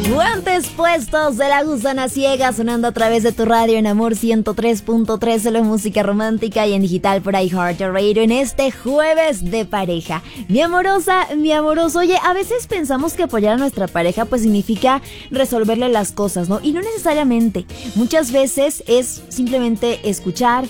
Guantes puestos de La Gusana Ciega, sonando a través de tu radio en Amor 103.3, solo música romántica, y en digital por iHeartRadio en este jueves de pareja. Mi amorosa, mi amoroso, oye, a veces pensamos que apoyar a nuestra pareja pues significa resolverle las cosas, ¿no? Y no necesariamente. Muchas veces es simplemente escuchar,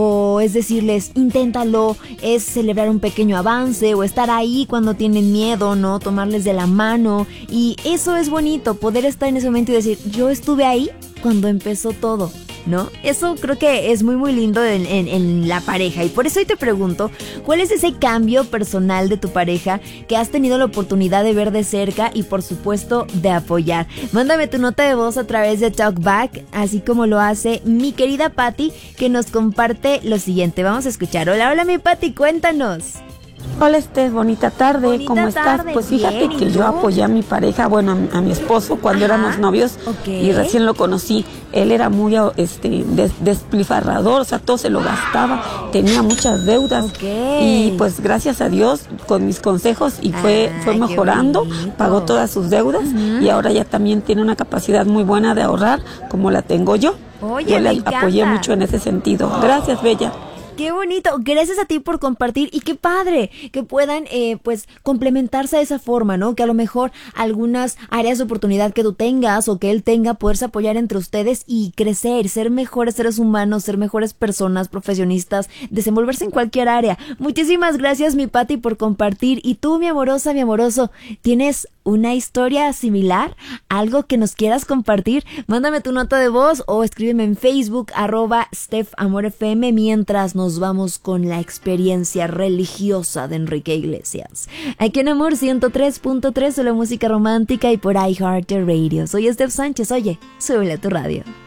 o es decirles, inténtalo, es celebrar un pequeño avance, o estar ahí cuando tienen miedo, ¿no? Tomarles de la mano, y eso es bonito, poder estar en ese momento y decir, yo estuve ahí cuando empezó todo, ¿no? Eso creo que es muy lindo en la pareja, y por eso hoy te pregunto, ¿cuál es ese cambio personal de tu pareja que has tenido la oportunidad de ver de cerca y por supuesto de apoyar? Mándame tu nota de voz a través de Talkback, así como lo hace mi querida Patti, que nos comparte lo siguiente. Vamos a escuchar. Hola mi Patti, cuéntanos. Hola Steph, bonita tarde, ¿cómo estás? Pues fíjate que yo apoyé a mi pareja, bueno, a mi esposo cuando éramos novios, y recién lo conocí. Él era muy despilfarrador, o sea, todo se lo gastaba, tenía muchas deudas, y pues gracias a Dios con mis consejos y fue mejorando, pagó todas sus deudas, y ahora ya también tiene una capacidad muy buena de ahorrar como la tengo yo. Oye, yo le apoyé mucho en ese sentido. Gracias, Bella. ¡Qué bonito! Gracias a ti por compartir, y qué padre que puedan pues complementarse de esa forma, ¿no? Que a lo mejor algunas áreas de oportunidad que tú tengas o que él tenga, poderse apoyar entre ustedes y crecer, ser mejores seres humanos, ser mejores personas, profesionistas, desenvolverse en cualquier área. Muchísimas gracias, mi Patti, por compartir. Y tú, mi amorosa, mi amoroso, ¿tienes una historia similar? ¿Algo que nos quieras compartir? Mándame tu nota de voz o escríbeme en Facebook, @StephAmorFM, mientras nos vamos con la experiencia religiosa de Enrique Iglesias. Aquí en Amor 103.3, solo música romántica y por iHeartRadio. Soy Steph Sánchez, oye, súbele a tu radio.